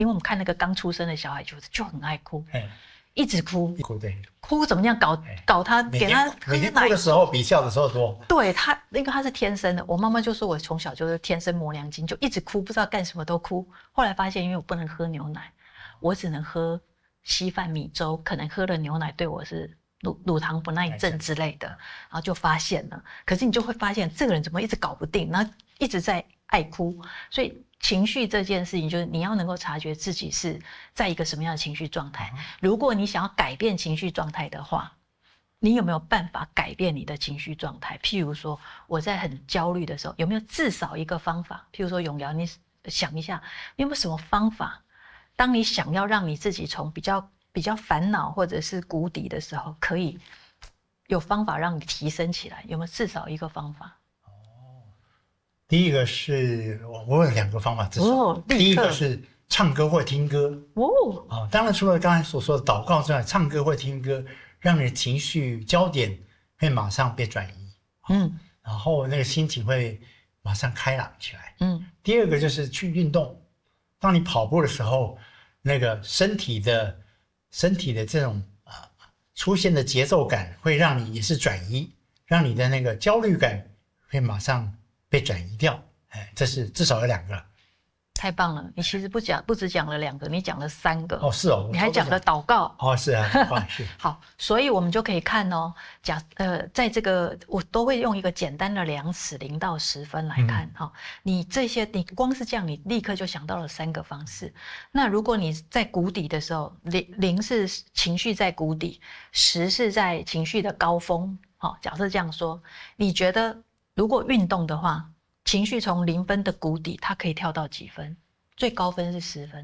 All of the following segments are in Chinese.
因为我们看那个刚出生的小孩就很爱哭，一直哭， 对， 哭怎么样搞他，给他每天哭的时候比笑的时候多。 对他，因为他是天生的，我妈妈就说我从小就是天生磨娘精，就一直哭，不知道干什么都哭。后来发现，因为我不能喝牛奶，我只能喝稀饭米粥，可能喝了牛奶对我是乳糖不耐症之类的，然后就发现了。可是你就会发现，这个人怎么一直搞不定，然后一直在爱哭，所以情绪这件事情，就是你要能够察觉自己是在一个什么样的情绪状态。如果你想要改变情绪状态的话，你有没有办法改变你的情绪状态？譬如说，我在很焦虑的时候，有没有至少一个方法？譬如说，永尧，你想一下，你有没有什么方法？当你想要让你自己从比较烦恼或者是谷底的时候，可以有方法让你提升起来？有没有至少一个方法？ 第一个是我有2个方法，至少。第一个是唱歌或听歌。当然除了刚才所说的祷告之外，唱歌或听歌，让你的情绪焦点会马上被转移。然后那个心情会马上开朗起来。第二个就是去运动。当你跑步的时候，那个身体的这种出现的节奏感，会让你也是转移，让你的那个焦虑感会马上被转移掉。这是至少有2个。 太棒了！你其实不只讲了2个，你讲了3个。 是哦， 你还讲了祷告。 是啊，是。 好，所以我们就可以看哦，在这个我都会用一个简单的量尺0到10分来看。你这些你光是这样，你立刻就想到了3个方式。那如果你在谷底的时候，0是情绪在谷底，10是在情绪的高峰。假设这样说，你觉得如果运动的话，情绪从0分的谷底，它可以跳到几分？最高分是10分，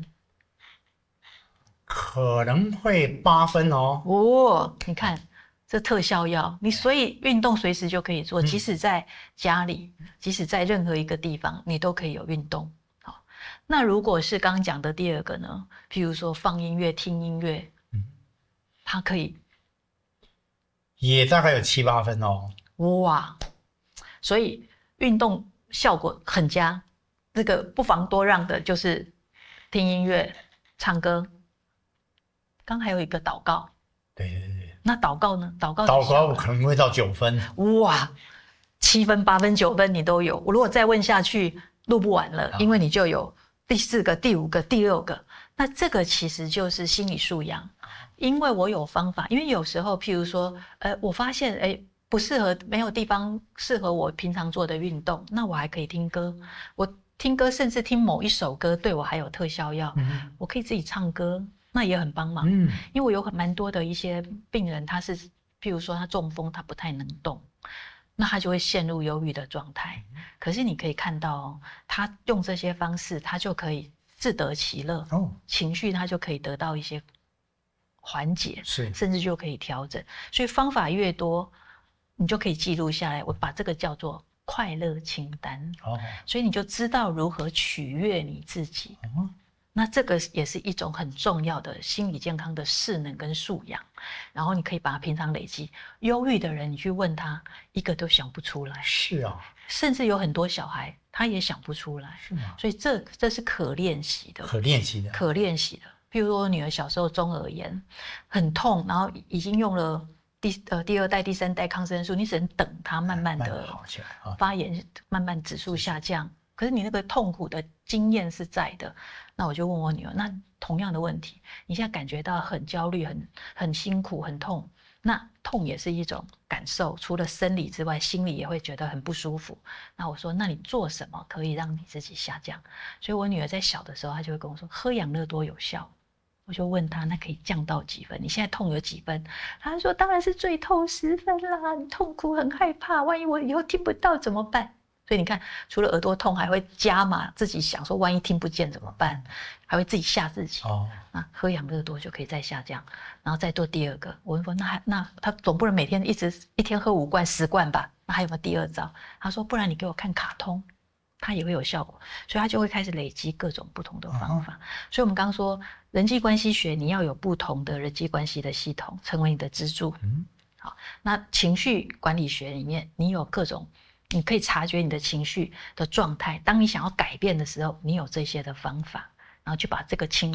可能会8分哦。 你看这特效药，你所以运动随时就可以做，即使在家里，即使在任何一个地方，你都可以有运动。好，那如果是刚刚讲的第2个呢？譬如说放音乐、听音乐，它可以也大概有7、8分哦。 所以运动效果很佳，这个不妨多让的就是听音乐、唱歌。刚还有一个祷告。 对。 那祷告呢？祷告可能会到9分。 7分、8分、9分你都有。我如果再问下去，录不完了，因为你就有第4个、第5个、第6个。那这个其实就是心理素养，因为我有方法。因为有时候，譬如说，我发现，不适合，没有地方适合我平常做的运动，那我还可以听歌。我听歌，甚至听某一首歌，对我还有特效药。我可以自己唱歌，那也很帮忙。因为我有蛮多的一些病人，他是譬如说他中风，他不太能动，那他就会陷入忧郁的状态。可是你可以看到他用这些方式，他就可以自得其乐。情绪他就可以得到一些缓解，甚至就可以调整。所以方法越多，你就可以记录下来。我把这个叫做快乐清单。所以你就知道如何取悦你自己。那这个也是一种很重要的心理健康的势能跟素养。然后你可以把它平常累积。忧郁的人，你去问他，一个都想不出来。甚至有很多小孩他也想不出来。是吗？所以这是可练习的。可练习的。譬如说我女儿小时候中耳炎很痛，然后已经用了第2代、第3代抗生素，你只能等它慢慢的好起来，发炎慢慢指数下降。可是你那个痛苦的经验是在的。那我就问我女儿，那同样的问题，你现在感觉到很焦虑、很辛苦、很痛，那痛也是一种感受，除了生理之外，心理也会觉得很不舒服。那我说，那你做什么可以让你自己下降？所以我女儿在小的时候，她就会跟我说，喝养乐多有效。我就问她，那可以降到几分？你现在痛有几分？她说，当然是最痛10分啦！你痛苦很害怕，万一我以后听不到怎么办？所以你看，除了耳朵痛，还会加码自己想说，万一听不见怎么办？还会自己吓自己。那喝养乐多就可以再下降，然后再做第2个。我问说，那他总不能每天一天喝5罐、10罐吧？那还有没有第2招？他说，不然你给我看卡通，它也会有效果。所以他就会开始累积各种不同的方法。所以我们刚刚说，人际关系学，你要有不同的人际关系的系统，成为你的支柱。好，那情绪管理学里面，你有各种。你可以察觉你的情绪的状态，当你想要改变的时候，你有这些的方法，然后去把这个清